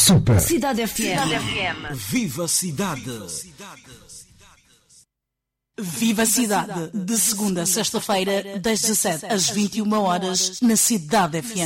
Super. Cidade FM. Viva Cidade. Viva Cidade, de segunda a sexta-feira, das 17 às 21 horas, na Cidade FM.